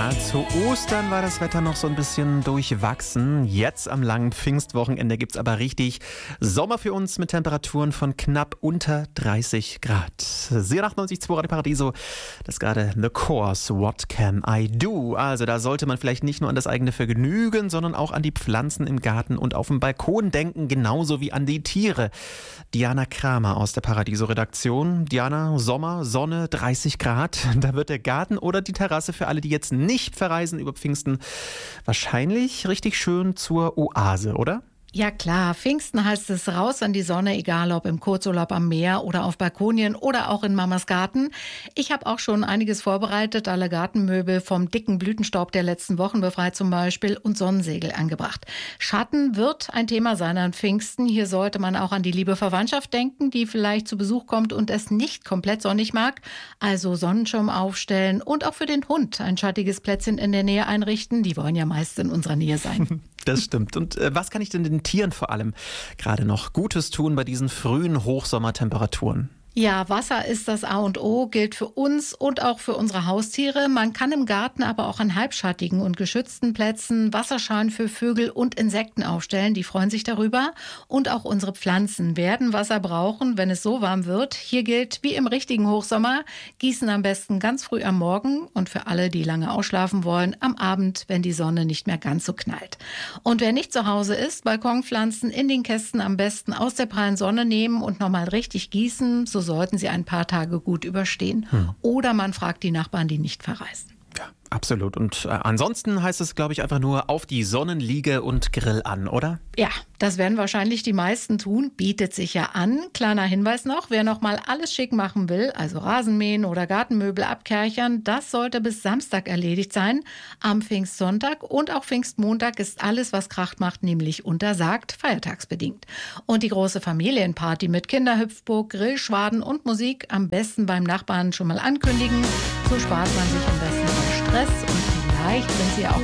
Ja, zu Ostern war das Wetter noch so ein bisschen durchwachsen. Jetzt am langen Pfingstwochenende gibt's aber richtig Sommer für uns mit Temperaturen von knapp unter 30 Grad. 98,2 Radio Paradiso, das ist gerade The Course, What Can I Do? Also da sollte man vielleicht nicht nur an das eigene Vergnügen, sondern auch an die Pflanzen im Garten und auf dem Balkon denken, genauso wie an die Tiere. Diana Kramer aus der Paradiso-Redaktion. Diana, Sommer, Sonne, 30 Grad. Da wird der Garten oder die Terrasse für alle, die jetzt nicht verreisen über Pfingsten, wahrscheinlich richtig schön zur Oase, oder? Ja klar, Pfingsten heißt es raus an die Sonne, egal ob im Kurzurlaub am Meer oder auf Balkonien oder auch in Mamas Garten. Ich habe auch schon einiges vorbereitet, alle Gartenmöbel vom dicken Blütenstaub der letzten Wochen befreit zum Beispiel und Sonnensegel angebracht. Schatten wird ein Thema sein an Pfingsten. Hier sollte man auch an die liebe Verwandtschaft denken, die vielleicht zu Besuch kommt und es nicht komplett sonnig mag. Also Sonnenschirm aufstellen und auch für den Hund ein schattiges Plätzchen in der Nähe einrichten. Die wollen ja meist in unserer Nähe sein. Das stimmt. Und was kann ich denn den Tieren vor allem gerade noch Gutes tun bei diesen frühen Hochsommertemperaturen? Ja, Wasser ist das A und O, gilt für uns und auch für unsere Haustiere. Man kann im Garten aber auch an halbschattigen und geschützten Plätzen Wasserschalen für Vögel und Insekten aufstellen. Die freuen sich darüber. Und auch unsere Pflanzen werden Wasser brauchen, wenn es so warm wird. Hier gilt, wie im richtigen Hochsommer, gießen am besten ganz früh am Morgen und für alle, die lange ausschlafen wollen, am Abend, wenn die Sonne nicht mehr ganz so knallt. Und wer nicht zu Hause ist, Balkonpflanzen in den Kästen am besten aus der prallen Sonne nehmen und nochmal richtig gießen, so sollten sie ein paar Tage gut überstehen. Oder man fragt die Nachbarn, die nicht verreisen. Ja, absolut. Und ansonsten heißt es, glaube ich, einfach nur auf die Sonnenliege und Grill an, oder? Ja, das werden wahrscheinlich die meisten tun, bietet sich ja an. Kleiner Hinweis noch, wer noch mal alles schick machen will, also Rasenmähen oder Gartenmöbel abkerchern, das sollte bis Samstag erledigt sein. Am Pfingstsonntag und auch Pfingstmontag ist alles, was Krach macht, nämlich untersagt, feiertagsbedingt. Und die große Familienparty mit Kinderhüpfburg, Grillschwaden und Musik am besten beim Nachbarn schon mal ankündigen. So spart man sich am besten auch Stress und vielleicht sind sie auch